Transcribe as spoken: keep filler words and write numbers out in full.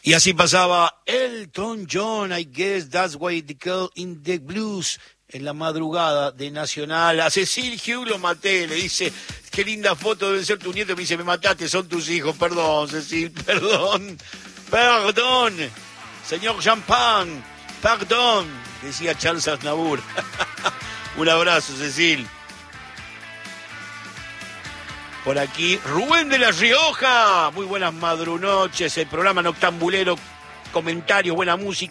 Y así pasaba Elton John, I guess that's why the girl in the blues, en la madrugada de Nacional. A Cecil Hugh lo maté, le dice, qué linda foto, debe ser tu nieto. Me dice, me mataste, son tus hijos. Perdón, Cecil, perdón, perdón, señor Champagne, perdón, decía Charles Aznavour. Un abrazo, Cecil. Por aquí, Rubén de La Rioja. Muy buenas madrunoches, el programa noctambulero, comentarios, buena música.